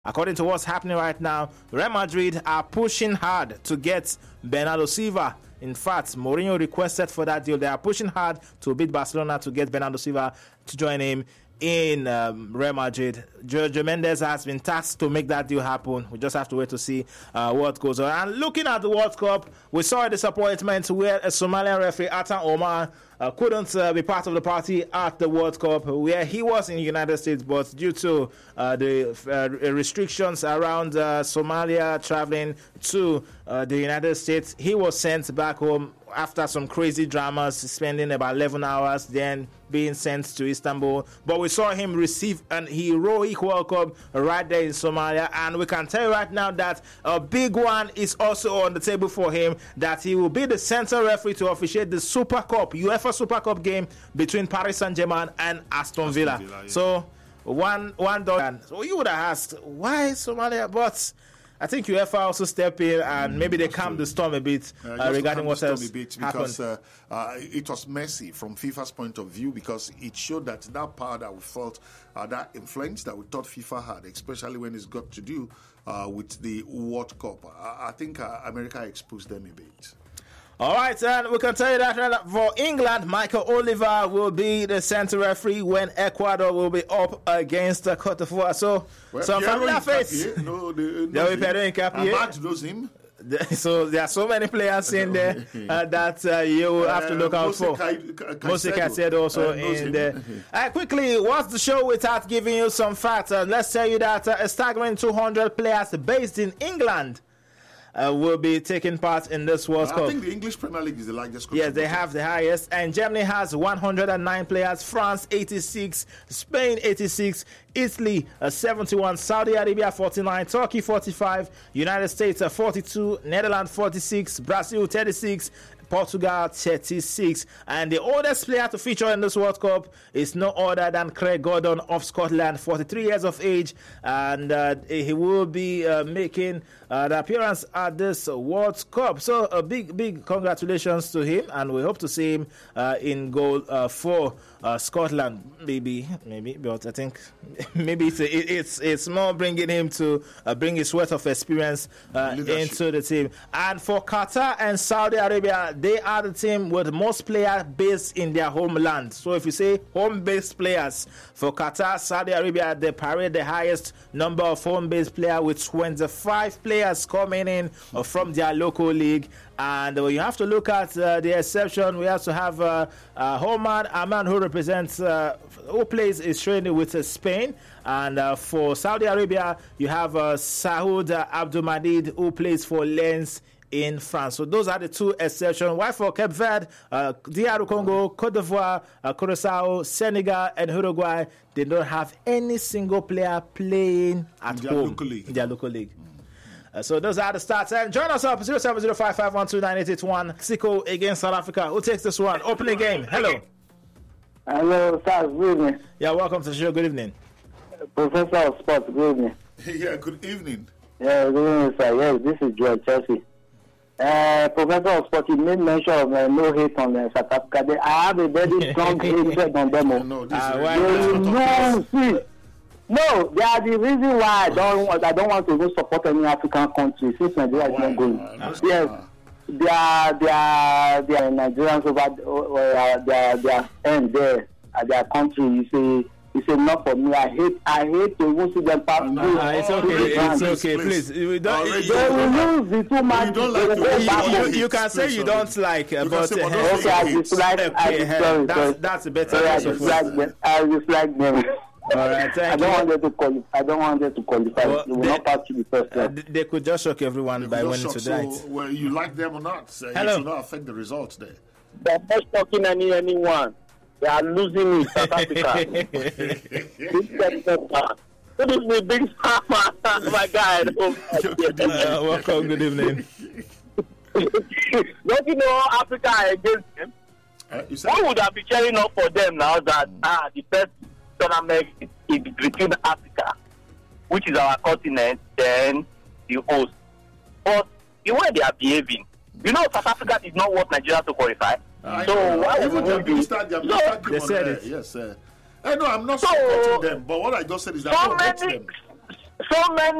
According to what's happening right now, Real Madrid are pushing hard to get Bernardo Silva. In fact, Mourinho requested for that deal. They are pushing hard to beat Barcelona to get Bernardo Silva to join him in Real Madrid. Jorge Mendes has been tasked to make that deal happen. We just have to wait to see what goes on. And looking at the World Cup, we saw a disappointment where a Somalian referee, Atan Omar, couldn't be part of the party at the World Cup, where he was in the United States, but due to the restrictions around Somalia traveling to the United States, he was sent back home after some crazy dramas, spending about 11 hours, then being sent to Istanbul. But we saw him receive an heroic welcome right there in Somalia, and we can tell you right now that a big one is also on the table for him, that he will be the center referee to officiate the Super Cup, UEFA Super Cup game between Paris Saint-Germain and Aston Villa. Yeah. So one dollar. So you would have asked, why Somalia? But I think UEFA also step in and maybe they calm the storm a bit regarding what else happened. Because it was messy from FIFA's point of view, because it showed that power that we felt, that influence that we thought FIFA had, especially when it's got to do with the World Cup. I think America exposed them a bit. All right, and we can tell you that for England, Michael Oliver will be the center referee when Ecuador will be up against Cote d'Ivoire. So, some familiar face. There will be Pedro Nkapie. Max knows him. So there are so many players in there that you will have to look out for. Mose Caicedo also in there. Quickly, what's the show without giving you some facts? Let's tell you that a staggering 200 players based in England will be taking part in this World Cup. I think the English Premier League is the largest. Yes, they have the highest. And Germany has 109 players, France 86, Spain 86, Italy 71, Saudi Arabia 49, Turkey 45, United States 42, Netherlands 46, Brazil 36, Portugal 36. And the oldest player to feature in this World Cup is no other than Craig Gordon of Scotland, 43 years of age, and he will be making the appearance at this World Cup. So a big congratulations to him, and we hope to see him in goal for Scotland. Maybe, but I think maybe it's more bringing him to bring his worth of experience into the team. And for Qatar and Saudi Arabia, they are the team with most players based in their homeland. So if you say home-based players, for Qatar, Saudi Arabia, they parade the highest number of home-based players with 25 players coming in from their local league. And you have to look at the exception. We also have Homan Aman, who represents, who plays is training with Spain. And for Saudi Arabia, you have Saud Abdulmadid, who plays for Lens in France. So those are the two exceptions. Why for Cape Verde, DR Congo, Cote d'Ivoire, Curaçao, Senegal, and Uruguay, they don't have any single player playing at home in their local league. So those are the stats. And join us up 07055129881. Mexico against South Africa. Who takes this one? Opening game. Hello. Hello, sir. Good evening. Yeah, welcome to the show. Good evening. Professor of Sports. Good evening. Yeah, good evening. Yeah, good evening, sir. Yes, this is Joel Chelsea. Professor of Sport, you made mention of no hate on South Africa. I have a very strong hatred on them. No, they are the reason why I don't want to even support any African country since Nigeria is not going. Yes, they are Nigerians over their end there at their country. It's enough for me. I hate to even see them pass. It's okay. Please, they will lose the 2 matches. You can say you don't like, but I dislike. That's a better answer. I dislike them. All right, I don't want them to qualify. Well, they will not pass to the first round. They could just shock everyone by winning tonight. So, well, you like them or not? Hello. It should not affect the results there. They're not shocking anyone. They are losing in South Africa. This is the big farmer, my guy. Welcome, good evening. Don't you know Africa against them? What would I be cheering up for them now that the first tournament is between Africa, which is our continent, then the host. But the way they are behaving, South Africa did not want Nigeria to qualify. So why would we start them? They said it. Yes, sir. No, I'm not supporting them. But what I just said is that I don't hate them. so many